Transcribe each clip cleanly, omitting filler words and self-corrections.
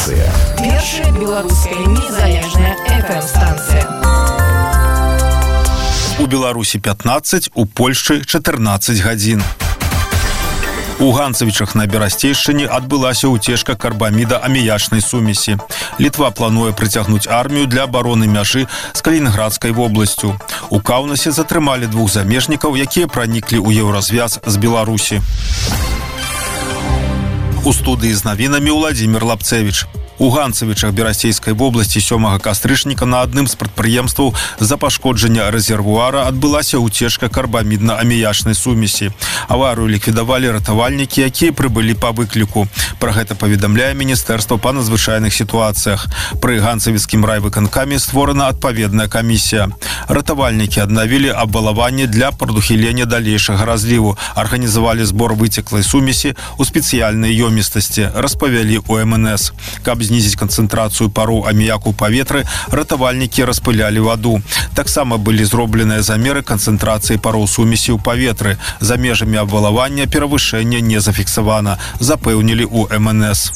станция. Першая беларуская незалежная FM-станция. У Беларусі 15, у Польшчы 14 гадзін. У Ганцавічах на Берасцейшчыне адбылася ўцечка карбаміда аміячнай сумесі. Літва плануе прыцягнуць армію для абароны мяжы з Калінінградскай вобласцю. У Каўнасе затрымалі 2 замежнікаў, якія праніклі ў еўразвяз з Беларусі. У студыі з навінамі Владзімір Лапцевіч. У Ганцавічах Берасцейскай вобласці 7 кастрычніка на адным з прадпрыемстваў з-за пашкоджання рэзервуара адбылася ўцечка карбамідна-аміячнай сумесі. Аварыю ліквідавалі ратавальнікі, якія прыбылі па выкліку. Пра гэта паведамляе Міністэрства па надзвычайных сітуацыях. Пры ганцавіцкім райвыканкаме створана адпаведная камісія. Ратавальнікі аднавілі абвалаванне для прадухілення далейшага разліву, арганізавалі збор выцеклай сумесі ў спецыяльнай ёмістасці, распавялі ў МНС. Каб знізіць канцэнтрацыю пароў аміяку ў паветры, ратавальнікі распылялі ваду. Таксама былі зробленыя замеры канцэнтрацыі пароў сумесі ў паветры. За межамі абвалавання перавышэння не зафіксавана, запэўнілі ў МНС.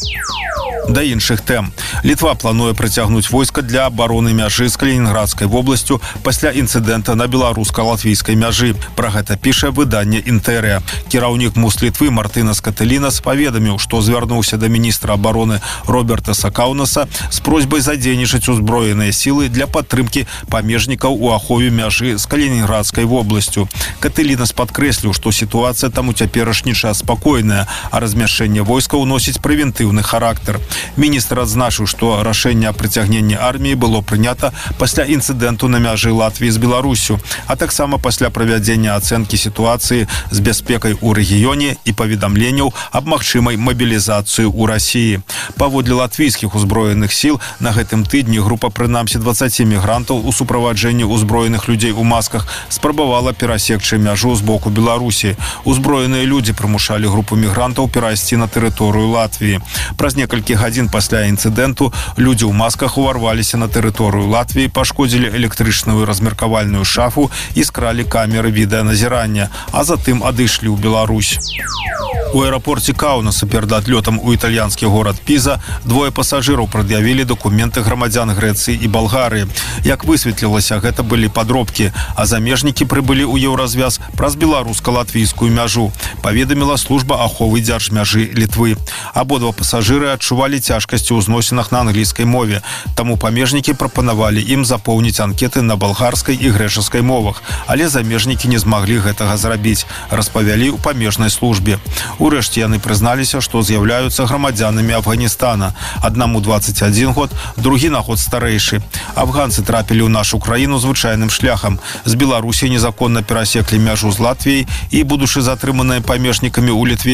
Да іншых тэм. Літва плануе прыцягнуць войска для абароны мяжы з Калінінградскай вобласцю пасля інцыдэнта на беларуска-латвійскай мяжы. Пра гэта піша выданне «Інтэрыя». Кіраўнік МУС Літвы Мартынас Катэлінас паведаміў, што звярнуўся да міністра абароны Роберта Сакаўнаса з просьбай задзейнічаць узброеныя сілы для падтрымкі памежнікаў у ахове мяжы з Калінінградскай вобласцю. Катэлінас падкрэсліў, што сітуацыя там у цяперашні час спакойная, а размяшчэнне войскаў носіць прэвентыўны характар. Міністр адзначыў, што рашэнне аб прыцягненні арміі было прынята пасля інцыдэнту на мяжы Латвіі з Беларусю, а таксама пасля правядзення ацэнкі сітуацыі з бяспекай у рэгіёне і паведамленняў аб магчымай мабілізацыі ў Расіі. Паводле латвійскіх узброеных сіл, на гэтым тыдні група прынамсі 20 мігрантаў у суправаджэнні ўзброеных людзей у масках спрабавала перасекчы мяжу з боку Беларусі. Узброеныя людзі прымушалі групу мігрантаў перайсці на тэрыторыю Латвіі. Праз некалькі гадзін пасля інцыдэнту людзі ў масках уварваліся на тэрыторыю Латвіі, пашкодзілі электрычную размеркавальную шафу і скралі камеры відэаназірання, а затым адышлі ў Беларусь. У аэрапорце Каўнаса перад адлётам у італьянскі горад Піза 2 пасажыраў прад'явілі дакументы грамадзян Грэцыі і Балгарыі. Як высветлілася, гэта былі падробкі, а замежнікі прыбылі ў еўразвяз праз беларуска-латвійскую мяжу, паведаміла служба аховы дзяржмяжы Літвы. Абодва пасажыры адчувалі цяжкасці ў зносінах на англійскай мове, таму памежнікі прапанавалі ім запоўніць анкеты на балгарскай і грэчаскай мовах, але замежнікі не змаглі гэтага зрабіць, распавялі ў памежнай службе. Урэшце яны прызналіся, што з'яўляюцца грамадзянамі Афганістана. Аднаму 21 год, другі на год старэйшы. Афганцы трапілі ў нашу краіну звычайным шляхам. З Беларусі незаконна перасеклі мяжу з Латвіяй і, будучы затрыманыя памежнікамі ў Літве,